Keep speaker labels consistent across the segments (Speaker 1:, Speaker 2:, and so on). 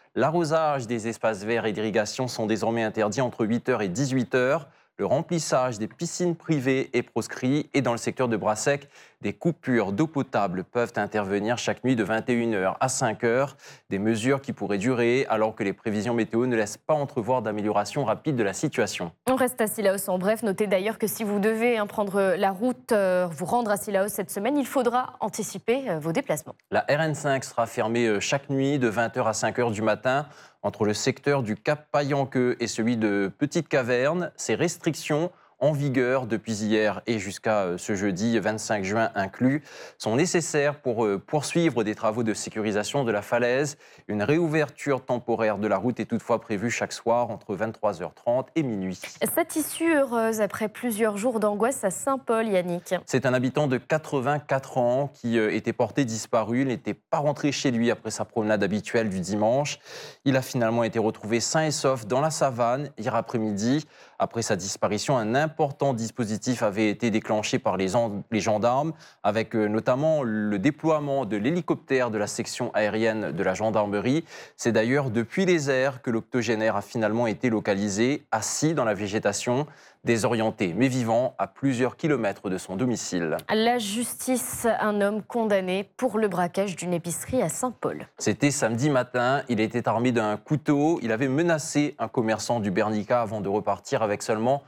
Speaker 1: L'arrosage des espaces verts et d'irrigation sont désormais interdits entre 8h et 18h. Le remplissage des piscines privées est proscrit et dans le secteur de Brassec, des coupures d'eau potable peuvent intervenir chaque nuit de 21h à 5h. Des mesures qui pourraient durer alors que les prévisions météo ne laissent pas entrevoir d'amélioration rapide de la situation.
Speaker 2: On reste à Cilaos en bref. Notez d'ailleurs que si vous devez prendre la route, vous rendre à Cilaos cette semaine, il faudra anticiper vos déplacements.
Speaker 1: La RN5 sera fermée chaque nuit de 20h à 5h du matin. Entre le secteur du Cap Paillanqueux et celui de Petite Caverne, ces restrictions en vigueur depuis hier et jusqu'à ce jeudi 25 juin inclus, sont nécessaires pour poursuivre des travaux de sécurisation de la falaise. Une réouverture temporaire de la route est toutefois prévue chaque soir entre 23h30 et minuit.
Speaker 2: Cette issue heureuse après plusieurs jours d'angoisse à Saint-Paul, Yannick.
Speaker 1: C'est un habitant de 84 ans qui était porté disparu. Il n'était pas rentré chez lui après sa promenade habituelle du dimanche. Il a finalement été retrouvé sain et sauf dans la savane hier après-midi. Après sa disparition, un important dispositif avait été déclenché par les gendarmes, avec notamment le déploiement de l'hélicoptère de la section aérienne de la gendarmerie. C'est d'ailleurs depuis les airs que l'octogénaire a finalement été localisé, assis dans la végétation, désorienté mais vivant à plusieurs kilomètres de son domicile.
Speaker 2: La justice, un homme condamné pour le braquage d'une épicerie à Saint-Paul.
Speaker 1: C'était samedi matin, il était armé d'un couteau, il avait menacé un commerçant du Bernica avant de repartir avec seulement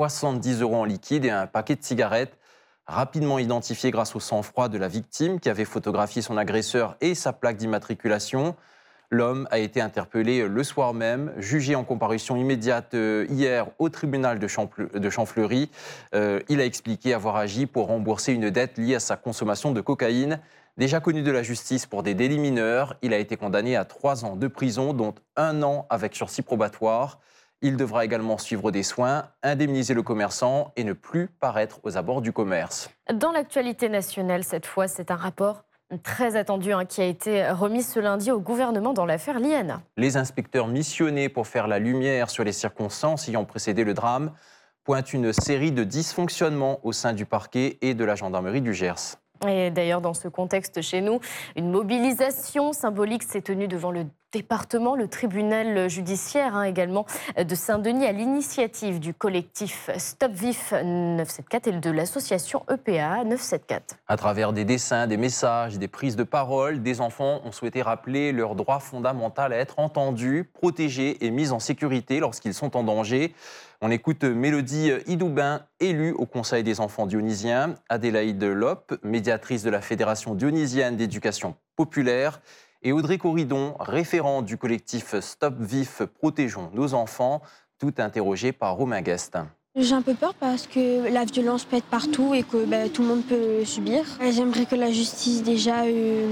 Speaker 1: 70 € en liquide et un paquet de cigarettes. Rapidement identifié grâce au sang-froid de la victime qui avait photographié son agresseur et sa plaque d'immatriculation. L'homme a été interpellé le soir même, jugé en comparution immédiate hier au tribunal de Champfleury. Il a expliqué avoir agi pour rembourser une dette liée à sa consommation de cocaïne. Déjà connu de la justice pour des délits mineurs, il a été condamné à 3 ans de prison, dont 1 an avec sursis probatoire. Il devra également suivre des soins, indemniser le commerçant et ne plus paraître aux abords du commerce.
Speaker 2: Dans l'actualité nationale, cette fois, c'est un rapport très attendu qui a été remis ce lundi au gouvernement dans l'affaire Liana.
Speaker 1: Les inspecteurs missionnés pour faire la lumière sur les circonstances ayant précédé le drame pointent une série de dysfonctionnements au sein du parquet et de la gendarmerie du Gers.
Speaker 2: Et d'ailleurs, dans ce contexte chez nous, une mobilisation symbolique s'est tenue devant le département, le tribunal judiciaire également de Saint-Denis à l'initiative du collectif Stop Vif 974 et de l'association EPA 974.
Speaker 1: À travers des dessins, des messages, des prises de parole, des enfants ont souhaité rappeler leur droit fondamental à être entendus, protégés et mis en sécurité lorsqu'ils sont en danger. On écoute Mélodie Idoubin, élue au Conseil des enfants dionysiens, Adélaïde Loppe, médiatrice de la Fédération dionysienne d'éducation populaire, et Audrey Corridon, référent du collectif Stop Vif, protégeons nos enfants, tout interrogé par Romain Guest.
Speaker 3: J'ai un peu peur parce que la violence peut être partout et que tout le monde peut subir. J'aimerais que la justice déjà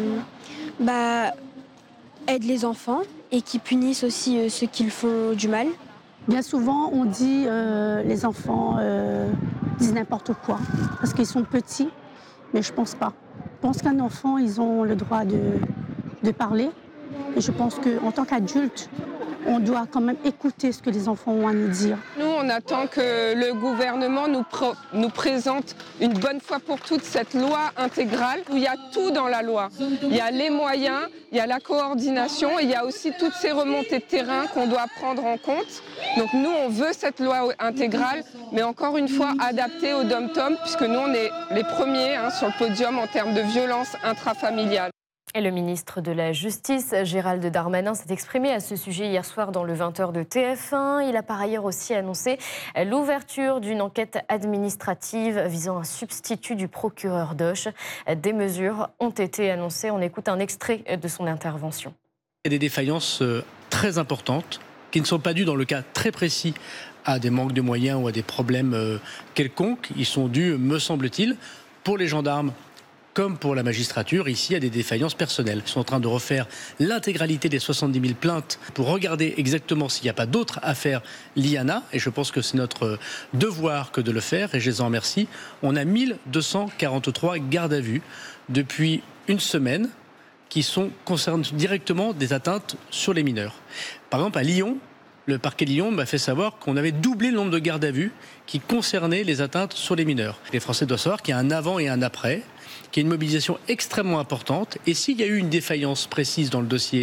Speaker 3: aide les enfants et qu'ils punissent aussi ceux qui font du mal.
Speaker 4: Bien souvent, on dit les enfants disent n'importe quoi parce qu'ils sont petits, mais je pense pas. Je pense qu'un enfant, ils ont le droit de parler. Et je pense qu'en tant qu'adulte, on doit quand même écouter ce que les enfants ont à nous dire.
Speaker 5: Nous, on attend que le gouvernement nous présente une bonne fois pour toutes cette loi intégrale où il y a tout dans la loi. Il y a les moyens, il y a la coordination et il y a aussi toutes ces remontées de terrain qu'on doit prendre en compte. Donc nous, on veut cette loi intégrale, mais encore une fois adaptée au dom-tom, puisque nous, on est les premiers sur le podium en termes de violence intrafamiliale.
Speaker 2: Et le ministre de la Justice, Gérald Darmanin, s'est exprimé à ce sujet hier soir dans le 20h de TF1. Il a par ailleurs aussi annoncé l'ouverture d'une enquête administrative visant un substitut du procureur d'Auch. Des mesures ont été annoncées. On écoute un extrait de son intervention.
Speaker 6: Il y a des défaillances très importantes qui ne sont pas dues dans le cas très précis à des manques de moyens ou à des problèmes quelconques. Ils sont dus, me semble-t-il, pour les gendarmes comme pour la magistrature, ici, à des défaillances personnelles. Ils sont en train de refaire l'intégralité des 70 000 plaintes pour regarder exactement s'il n'y a pas d'autres affaires Liana. Et je pense que c'est notre devoir que de le faire, et je les en remercie. On a 1243 gardes à vue depuis une semaine qui concernent directement des atteintes sur les mineurs. Par exemple, à Lyon, le parquet de Lyon m'a fait savoir qu'on avait doublé le nombre de gardes à vue qui concernaient les atteintes sur les mineurs. Les Français doivent savoir qu'il y a un avant et un après, qu'il y a une mobilisation extrêmement importante. Et s'il y a eu une défaillance précise dans le dossier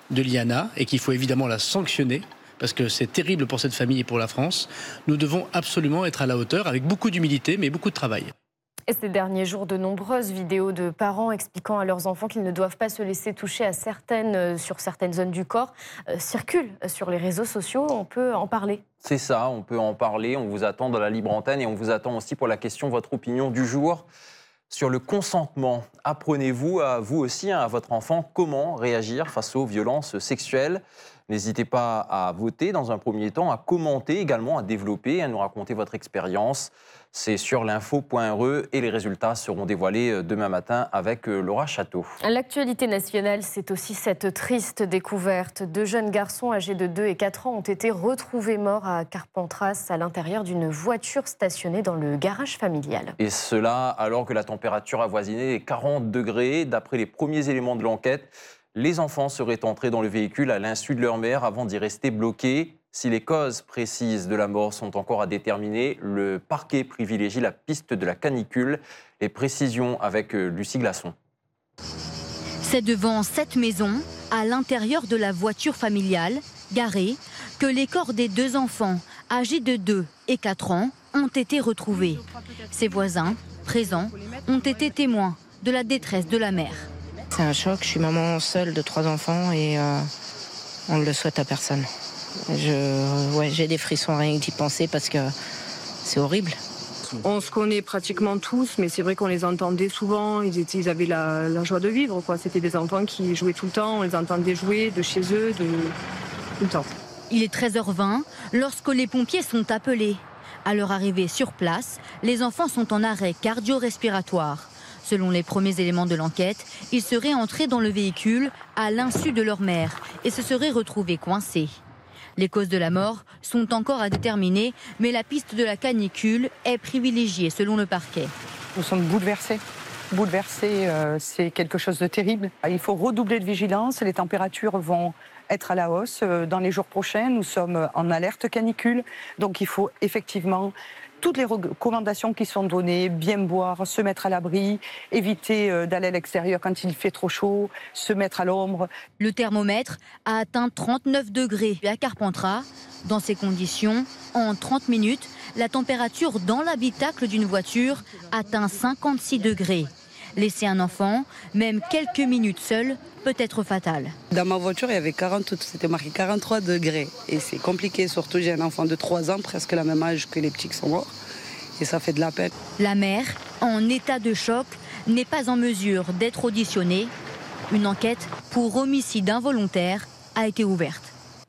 Speaker 6: de Liana et qu'il faut évidemment la sanctionner, parce que c'est terrible pour cette famille et pour la France. Nous devons absolument être à la hauteur, avec beaucoup d'humilité, mais beaucoup de travail.
Speaker 2: Et ces derniers jours, de nombreuses vidéos de parents expliquant à leurs enfants qu'ils ne doivent pas se laisser toucher sur certaines zones du corps circulent sur les réseaux sociaux. On peut en parler.
Speaker 1: C'est ça, on peut en parler. On vous attend dans la libre antenne et on vous attend aussi pour la question, votre opinion du jour sur le consentement. Apprenez-vous, vous aussi, à votre enfant, comment réagir face aux violences sexuelles. N'hésitez pas à voter dans un premier temps, à commenter également, à développer, à nous raconter votre expérience. C'est sur l'info.re et les résultats seront dévoilés demain matin avec Laura Château.
Speaker 2: L'actualité nationale, c'est aussi cette triste découverte. 2 jeunes garçons âgés de 2 et 4 ans ont été retrouvés morts à Carpentras à l'intérieur d'une voiture stationnée dans le garage familial.
Speaker 1: Et cela alors que la température avoisinait les 40 degrés. D'après les premiers éléments de l'enquête, les enfants seraient entrés dans le véhicule à l'insu de leur mère avant d'y rester bloqués. Si les causes précises de la mort sont encore à déterminer, le parquet privilégie la piste de la canicule. Les précisions avec Lucie Glasson.
Speaker 7: C'est devant cette maison, à l'intérieur de la voiture familiale, garée, que les corps des 2 enfants, âgés de 2 et 4 ans, ont été retrouvés. Ses voisins, présents, ont été témoins de la détresse de la mère.
Speaker 8: C'est un choc, je suis maman seule de 3 enfants et on ne le souhaite à personne. J'ai des frissons rien que d'y penser parce que c'est horrible.
Speaker 9: On se connaît pratiquement tous, mais c'est vrai qu'on les entendait souvent, ils avaient la joie de vivre, quoi. C'était des enfants qui jouaient tout le temps, on les entendait jouer de chez eux, tout le temps.
Speaker 7: Il est 13h20 lorsque les pompiers sont appelés. À leur arrivée sur place, les enfants sont en arrêt cardio-respiratoire. Selon les premiers éléments de l'enquête, ils seraient entrés dans le véhicule à l'insu de leur mère et se seraient retrouvés coincés. Les causes de la mort sont encore à déterminer, mais la piste de la canicule est privilégiée selon le parquet.
Speaker 10: Nous sommes bouleversés. C'est quelque chose de terrible. Il faut redoubler de vigilance. Les températures vont être à la hausse. Dans les jours prochains, nous sommes en alerte canicule. Donc il faut effectivement toutes les recommandations qui sont données, bien boire, se mettre à l'abri, éviter d'aller à l'extérieur quand il fait trop chaud, se mettre à l'ombre.
Speaker 7: Le thermomètre a atteint 39 degrés à Carpentras. Dans ces conditions, en 30 minutes, la température dans l'habitacle d'une voiture atteint 56 degrés. Laisser un enfant, même quelques minutes seul, peut être fatal.
Speaker 11: Dans ma voiture, il y avait c'était marqué 43 degrés. Et c'est compliqué, surtout j'ai un enfant de 3 ans, presque le même âge que les petits qui sont morts. Et ça fait de la peine.
Speaker 7: La mère, en état de choc, n'est pas en mesure d'être auditionnée. Une enquête pour homicide involontaire a été ouverte.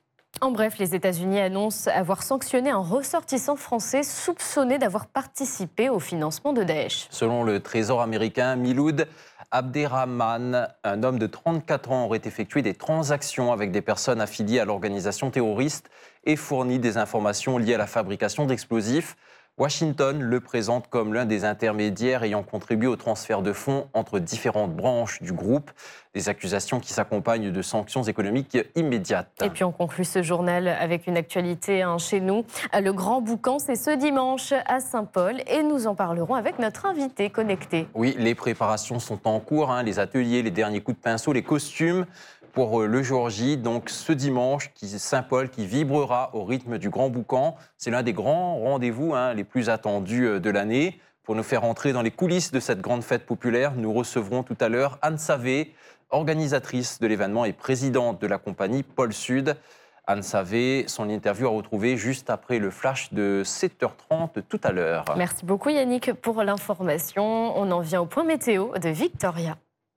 Speaker 2: En bref, les États-Unis annoncent avoir sanctionné un ressortissant français soupçonné d'avoir participé au financement de Daesh.
Speaker 1: Selon le Trésor américain, Miloud Abderrahman, un homme de 34 ans, aurait effectué des transactions avec des personnes affiliées à l'organisation terroriste et fourni des informations liées à la fabrication d'explosifs. Washington le présente comme l'un des intermédiaires ayant contribué au transfert de fonds entre différentes branches du groupe. Des accusations qui s'accompagnent de sanctions économiques immédiates.
Speaker 2: Et puis on conclut ce journal avec une actualité chez nous. Le Grand Boucan, c'est ce dimanche à Saint-Paul et nous en parlerons avec notre invité connecté.
Speaker 1: Oui, les préparations sont en cours, les ateliers, les derniers coups de pinceau, les costumes pour le jour J, donc ce dimanche, Saint-Paul qui vibrera au rythme du Grand Boucan. C'est l'un des grands rendez-vous les plus attendus de l'année. Pour nous faire entrer dans les coulisses de cette grande fête populaire, nous recevrons tout à l'heure Anne Savé, organisatrice de l'événement et présidente de la compagnie Pôle Sud. Anne Savé, son interview à retrouver juste après le flash de 7h30 tout à l'heure.
Speaker 2: Merci beaucoup Yannick pour l'information. On en vient au point météo de Victoria.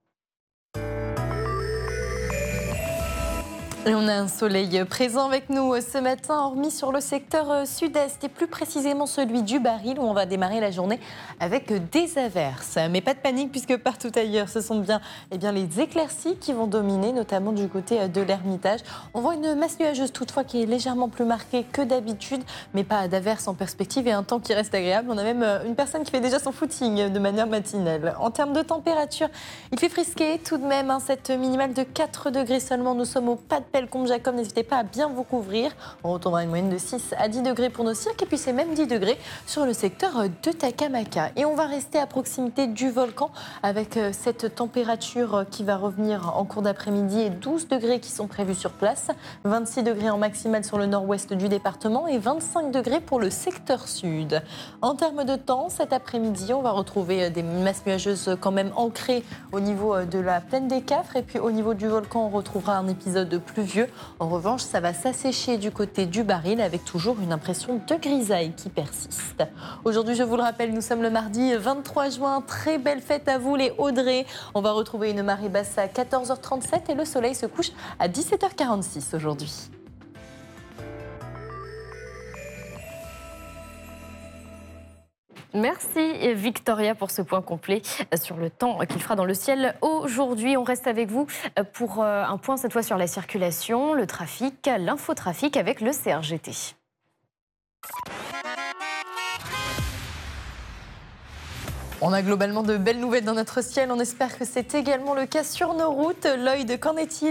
Speaker 12: Et on a un soleil présent avec nous ce matin, hormis sur le secteur sud-est et plus précisément celui du Baril où on va démarrer la journée avec des averses. Mais pas de panique puisque partout ailleurs, ce sont bien les éclaircies qui vont dominer, notamment du côté de l'Ermitage. On voit une masse nuageuse toutefois qui est légèrement plus marquée que d'habitude, mais pas d'averses en perspective et un temps qui reste agréable. On a même une personne qui fait déjà son footing de manière matinale. En termes de température, il fait frisquer tout de même, cette minimale de 4 degrés seulement. Nous sommes au pas de Pellecombe, Jacob, n'hésitez pas à bien vous couvrir. On retournera une moyenne de 6 à 10 degrés pour nos cirques et puis c'est même 10 degrés sur le secteur de Takamaka. Et on va rester à proximité du volcan avec cette température qui va revenir en cours d'après-midi et 12 degrés qui sont prévus sur place, 26 degrés en maximal sur le nord-ouest du département et 25 degrés pour le secteur sud. En termes de temps, cet après-midi, on va retrouver des masses nuageuses quand même ancrées au niveau de la plaine des Cafres et puis au niveau du volcan, on retrouvera un épisode pluvieux. En revanche, ça va s'assécher du côté du Baril avec toujours une impression de grisaille qui persiste. Aujourd'hui, je vous le rappelle, nous sommes le mardi 23 juin. Très belle fête à vous les Audrey. On va retrouver une marée basse à 14h37 et le soleil se couche à 17h46 aujourd'hui.
Speaker 2: Merci Victoria pour ce point complet sur le temps qu'il fera dans le ciel aujourd'hui. On reste avec vous pour un point cette fois sur la circulation, le trafic, l'infotrafic avec le CRGT.
Speaker 12: On a globalement de belles nouvelles dans notre ciel. On espère que c'est également le cas sur nos routes. Lloyd, qu'en est-il ?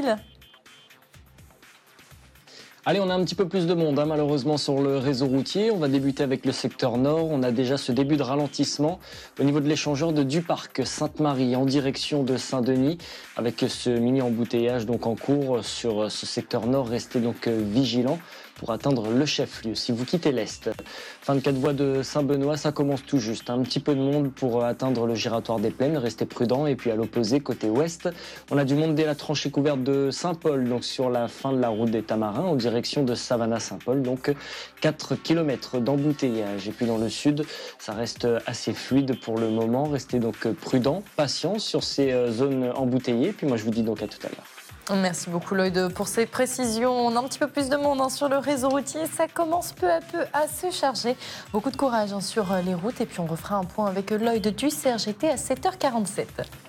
Speaker 13: Allez, on a un petit peu plus de monde malheureusement sur le réseau routier. On va débuter avec le secteur nord. On a déjà ce début de ralentissement au niveau de l'échangeur de Duparc Sainte-Marie en direction de Saint-Denis avec ce mini embouteillage donc en cours sur ce secteur nord. Restez donc vigilants pour atteindre le chef-lieu. Si vous quittez l'Est, fin de 4 voies de Saint-Benoît, ça commence tout juste. Un petit peu de monde pour atteindre le giratoire des Plaines, restez prudents. Et puis à l'opposé, côté ouest, on a du monde dès la tranchée couverte de Saint-Paul, donc sur la fin de la route des Tamarins, en direction de Savannah-Saint-Paul, donc 4 km d'embouteillage. Et puis dans le sud, ça reste assez fluide pour le moment. Restez donc prudents, patients sur ces zones embouteillées. Puis moi, je vous dis donc à tout à l'heure.
Speaker 12: Merci beaucoup Lloyd pour ces précisions. On a un petit peu plus de monde sur le réseau routier. Ça commence peu à peu à se charger. Beaucoup de courage sur les routes. Et puis on refera un point avec Lloyd du CRGT à 7h47.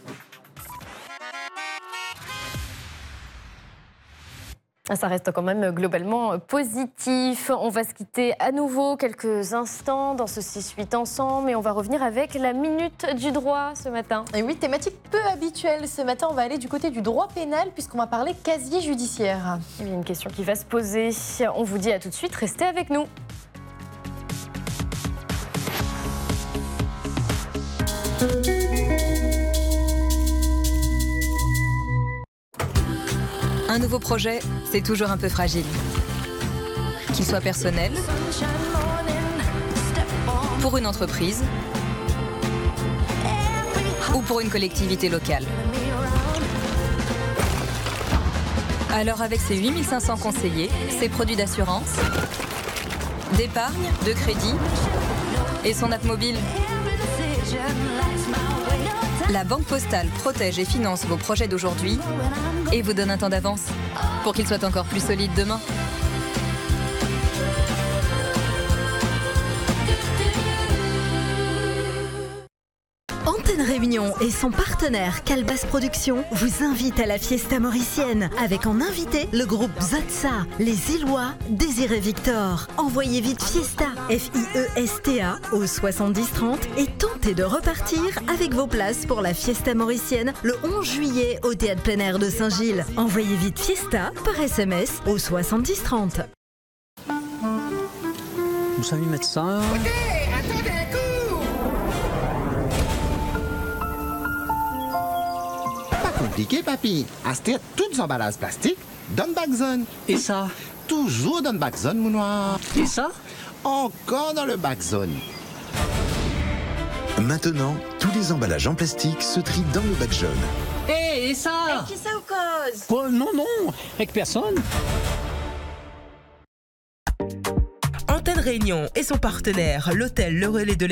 Speaker 2: Ça reste quand même globalement positif. On va se quitter à nouveau quelques instants dans ce 6-8 ensemble et on va revenir avec la minute du droit ce matin.
Speaker 12: Et oui, thématique peu habituelle. Ce matin, on va aller du côté du droit pénal puisqu'on va parler casier judiciaire.
Speaker 2: Il y a une question qui va se poser. On vous dit à tout de suite, restez avec nous.
Speaker 14: Un nouveau projet, c'est toujours un peu fragile. Qu'il soit personnel, pour une entreprise ou pour une collectivité locale. Alors avec ses 8500 conseillers, ses produits d'assurance, d'épargne, de crédit et son app mobile, la Banque Postale protège et finance vos projets d'aujourd'hui et vous donne un temps d'avance pour qu'ils soient encore plus solides demain.
Speaker 15: Antenne Réunion et son partenaire Calbas Productions vous invitent à la Fiesta mauricienne avec en invité le groupe Zatsa, les Illois, Désiré Victor. Envoyez vite Fiesta, F-I-E-S-T-A au 7030 et tentez de repartir avec vos places pour la Fiesta mauricienne le 11 juillet au Théâtre plein air de Saint-Gilles. Envoyez vite Fiesta par SMS au 7030.
Speaker 16: Vous savez mettre ça.
Speaker 17: Ok, attendez un coup. Pas compliqué, papy. Acheter toutes les emballages plastiques, donne back zone.
Speaker 16: Et ça?
Speaker 17: Toujours dans le back zone, mon noir.
Speaker 16: Et ça?
Speaker 17: Encore dans le back zone.
Speaker 18: Maintenant, tous les emballages en plastique se trient dans le bac jaune.
Speaker 16: Et ça?
Speaker 12: Avec qui ça ou cause?
Speaker 16: Oh, non, avec personne.
Speaker 19: Antenne Réunion et son partenaire, l'hôtel Le Relais de